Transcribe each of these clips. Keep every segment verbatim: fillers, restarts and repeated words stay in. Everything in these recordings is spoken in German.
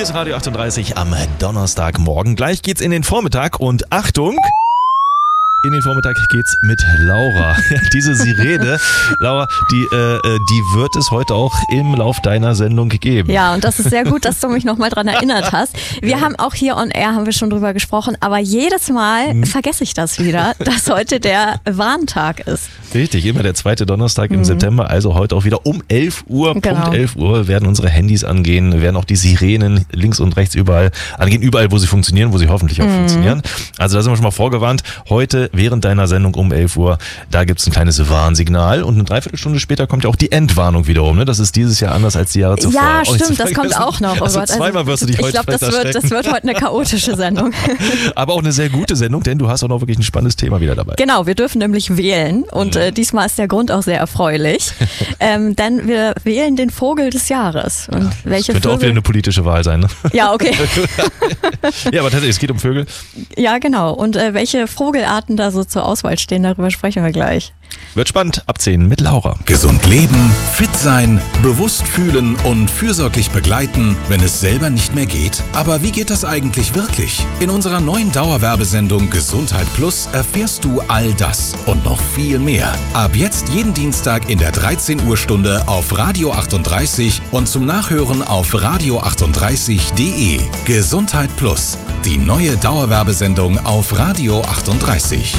Hier ist Radio achtunddreißig am Donnerstagmorgen. Gleich geht's in den Vormittag und Achtung! In den Vormittag geht's mit Laura. Ja, diese Sirene, Laura, die, äh, die wird es heute auch im Lauf deiner Sendung geben. Ja, und das ist sehr gut, dass du mich nochmal dran erinnert hast. Wir haben auch hier on air, haben wir schon drüber gesprochen, aber jedes Mal hm. vergesse ich das wieder, dass heute der Warntag ist. Richtig, immer der zweite Donnerstag im mhm. September, also heute auch wieder um elf Uhr, genau. Punkt elf Uhr werden unsere Handys angehen, werden auch die Sirenen links und rechts überall angehen, überall, wo sie funktionieren, wo sie hoffentlich auch mhm. funktionieren. Also da sind wir schon mal vorgewarnt, heute während deiner Sendung um elf Uhr, da gibt es ein kleines Warnsignal und eine Dreiviertelstunde später kommt ja auch die Endwarnung wiederum. Ne? Das ist dieses Jahr anders als die Jahre zuvor. Ja, auch stimmt, das kommt auch noch. Oh also Gott, zweimal wirst du dich ich heute glaube, das wird, das wird heute eine chaotische Sendung. Aber auch eine sehr gute Sendung, denn du hast auch noch wirklich ein spannendes Thema wieder dabei. Genau, wir dürfen nämlich wählen und äh, diesmal ist der Grund auch sehr erfreulich, ähm, denn wir wählen den Vogel des Jahres. Und ja, welche das könnte Vögel? auch wieder eine politische Wahl sein. Ne? Ja, okay. Ja, aber tatsächlich, es geht um Vögel. Ja, genau. Und äh, welche Vogelarten da so zur Auswahl stehen, darüber sprechen wir gleich. Wird spannend, ab zehn mit Laura. Gesund leben, fit sein, bewusst fühlen und fürsorglich begleiten, wenn es selber nicht mehr geht. Aber wie geht das eigentlich wirklich? In unserer neuen Dauerwerbesendung Gesundheit Plus erfährst du all das und noch viel mehr. Ab jetzt jeden Dienstag in der dreizehn Uhr Stunde auf Radio achtunddreißig und zum Nachhören auf radio achtunddreißig punkt de. Gesundheit Plus, die neue Dauerwerbesendung auf Radio achtunddreißig.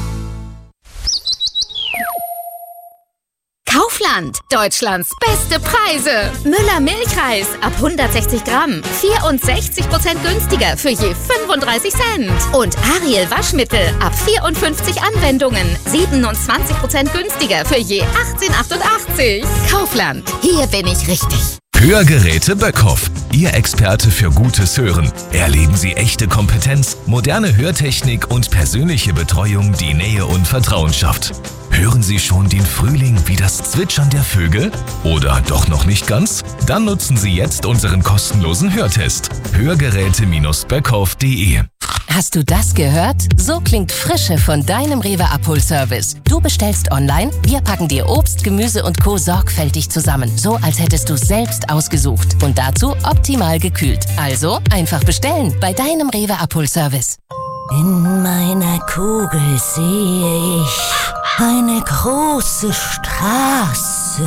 Kaufland, Deutschlands beste Preise. Müller Milchreis ab hundertsechzig Gramm, vierundsechzig Prozent günstiger für je fünfunddreißig Cent. Und Ariel Waschmittel ab vierundfünfzig Anwendungen, siebenundzwanzig Prozent günstiger für je achtzehn achtundachtzig. Kaufland, hier bin ich richtig. Hörgeräte Böckhoff, Ihr Experte für gutes Hören. Erleben Sie echte Kompetenz, moderne Hörtechnik und persönliche Betreuung, die Nähe und Vertrauen schafft. Hören Sie schon den Frühling wie das Zwitschern der Vögel? Oder doch noch nicht ganz? Dann nutzen Sie jetzt unseren kostenlosen Hörtest. Hörgeräte Böckhoff punkt de. Hast du das gehört? So klingt Frische von deinem Rewe Abholservice. Du bestellst online, wir packen dir Obst, Gemüse und Co. sorgfältig zusammen. So, als hättest du es selbst ausgesucht. Und dazu optimal gekühlt. Also einfach bestellen bei deinem Rewe Abholservice. In meiner Kugel sehe ich eine große Straße.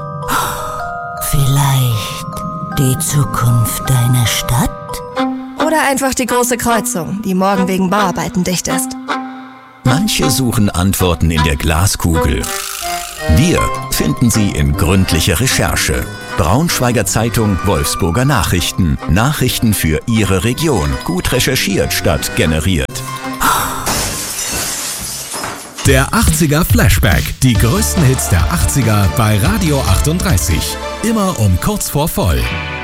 Vielleicht die Zukunft deiner Stadt? Oder einfach die große Kreuzung, die morgen wegen Bauarbeiten dicht ist. Manche suchen Antworten in der Glaskugel. Wir finden sie in gründlicher Recherche. Braunschweiger Zeitung, Wolfsburger Nachrichten. Nachrichten für Ihre Region. Gut recherchiert statt generiert. Der achtziger Flashback. Die größten Hits der achtziger bei Radio achtunddreißig. Immer um kurz vor voll.